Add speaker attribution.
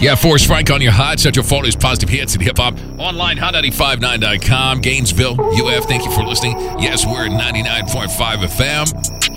Speaker 1: Yeah, Forrest Frank on your hot. Set your phone as positive hits and hip hop. Online, hot959.com. Gainesville, UF, thank you for listening. Yes, we're at 99.5 FM.